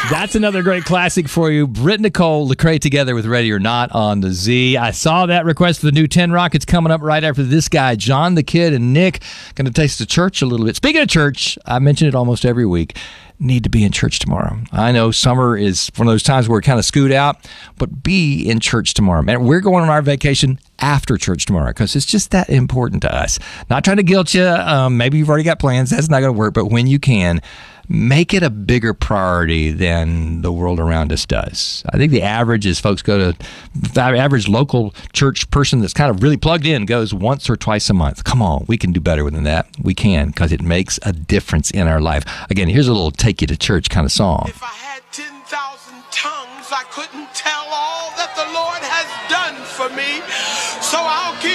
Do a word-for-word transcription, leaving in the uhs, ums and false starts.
That's another great classic for you. Britt Nicole, Lecrae together with Ready or Not on the Z. I saw that request for the new ten Rockets coming up right after this guy, John the Kid and Nick, going to taste the church a little bit. Speaking of church, I mention it almost every week. Need to be in church tomorrow. I know summer is one of those times where we kind of scoot out, but be in church tomorrow. Man, we're going on our vacation after church tomorrow because it's just that important to us. Not trying to guilt you. Um, maybe you've already got plans. That's not going to work. But when you can, make it a bigger priority than the world around us does. I think the average is folks go to, the average local church person that's kind of really plugged in goes once or twice a month. Come on, we can do better than that. We can, because it makes a difference in our life. Again, here's a little take you to church kind of song. If I had ten thousand tongues, I couldn't tell all that the Lord has done for me. So I'll keep